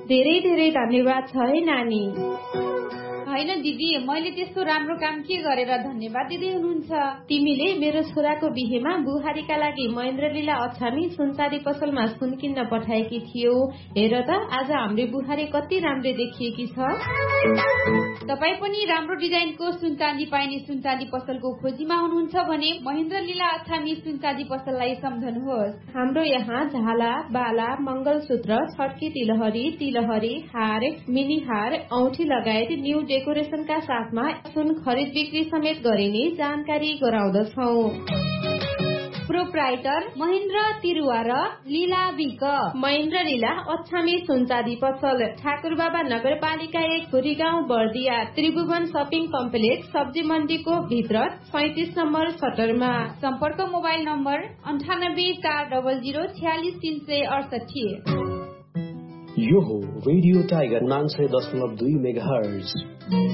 धेरै धेरै धन्यवाद छ है नानी। हैन दिदी, मैले त्यस्तो राम्रो काम के गरेर धन्यवाद दिँदै हुनुहुन्छ? तिमीले मेरो छोराको बिहेमा बुहारीका लागि महेन्द्रलीला अछामी सुनचाँदी पसलमा सुन किन्न पठाएकी थियौ। हेर त आज हाम्रो बुहारी कति राम्रो देखिएकी छ। तपाई पनि राम्रो डिजाइनको सुनचाँदी पाइने सुनचाँदी पसलको खोजीमा हुनुहुन्छ भने महेन्द्रलीला अछामी सुनचाँदी पसललाई सम्झनुहोस्। हाम्रो यहाँ झाला, बाला, मंगलसूत्र, छड्की तिलहरी, हार, मिनी हार, औठी लगायत न्यू डेकोरेशनका साथमा सुन खरिद बिक्री समेत गरिने जानकारी गराउँदछौं। प्रोप्राइटर महेन्द्र तिरुवा र लीला विक। महेन्द्र लीला अछामी सुनचाँदी पसल, ठाकुरबाबा नगरपालिका 1, खुरीगाउँ, बर्दिया, त्रिभुवन शपिङ कम्प्लेक्स, सब्जी मण्डीको भित्र 35 नम्बर सटरमा। सम्पर्क मोबाइल नम्बर 98 400 46 368। यो हो रेडियो टाइगर 99.2 मेगाहर्ज।